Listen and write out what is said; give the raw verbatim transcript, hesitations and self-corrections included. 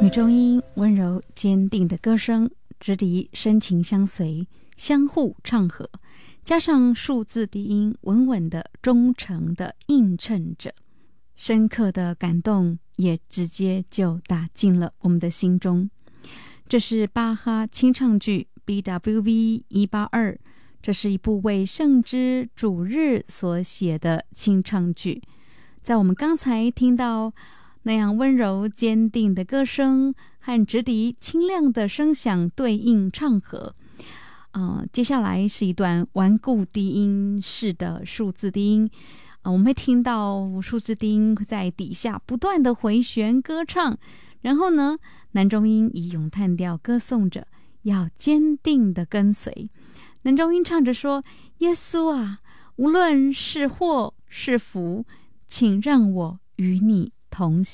女中音温柔坚定的歌声，直笛深情相随，相互唱和，加上数字低音稳稳的忠诚的映衬着，深刻的感动也直接就打进了我们的心中。这是巴哈清唱剧 B W V 一八二，这是一部为圣之主日所写的清唱剧。在我们刚才听到那样温柔坚定的歌声和直笛清亮的声响对应唱和，呃，接下来是一段顽固低音式的数字低音，呃、我们会听到数字低音在底下不断的回旋歌唱，然后呢，男中音以咏叹调歌颂着，要坚定的跟随。男中音唱着说：耶稣啊，无论是祸是福，请让我与你同行。